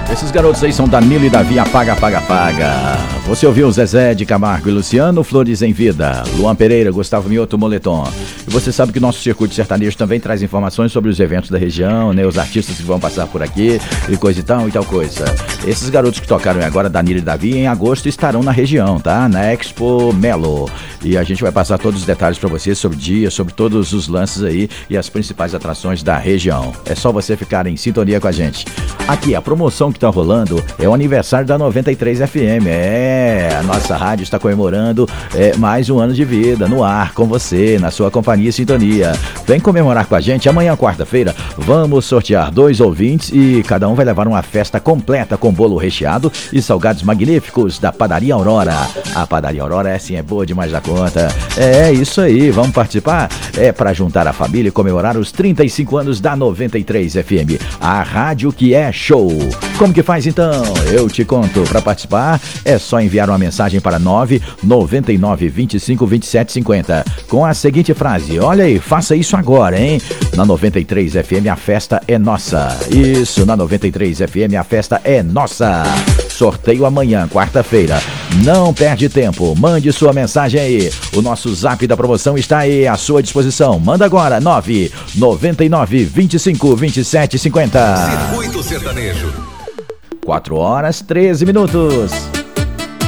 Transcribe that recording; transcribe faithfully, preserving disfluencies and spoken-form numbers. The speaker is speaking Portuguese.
Esses garotos aí são Danilo e Davi, apaga, apaga, apaga. Você ouviu Zezé de Camargo e Luciano, Flores em Vida, Luan Pereira, Gustavo Mioto, Moletom. E você sabe que o nosso circuito sertanejo também traz informações sobre os eventos da região, né? Os artistas que vão passar por aqui, e coisa e tal, e tal coisa. Esses garotos que tocaram agora, Danilo e Davi, em agosto estarão na região, tá? Na Expo Melo. E a gente vai passar todos os detalhes pra você sobre o dia, sobre todos os lances aí e as principais atrações da região. É só você ficar em sintonia com a gente. Aqui, a promoção que tá rolando é o aniversário da noventa e três F M. É, a nossa rádio está comemorando é, mais um ano de vida no ar com você, na sua companhia e sintonia. Vem comemorar com a gente. Amanhã, quarta-feira, vamos sortear dois ouvintes e cada um vai levar uma festa completa com bolo recheado e salgados magníficos da Padaria Aurora. A Padaria Aurora, essa sim, é boa demais da conta. É isso aí, vamos participar? É para juntar a família e comemorar os trinta e cinco anos da noventa e três F M, a rádio que é show. Como que faz então? Eu te conto. Para participar, é só enviar uma mensagem para nove nove nove, vinte e cinco, vinte e sete, cinquenta com a seguinte frase: olha aí, faça isso agora, hein? Na noventa e três F M a festa é nossa. Isso, na noventa e três F M a festa é nossa. Sorteio amanhã, quarta-feira. Não perde tempo, mande sua mensagem aí. O nosso zap da promoção está aí à sua disposição. Manda agora, nove nove nove, vinte e cinco, vinte e sete, cinquenta. Circuito Sertanejo. quatro horas, treze minutos.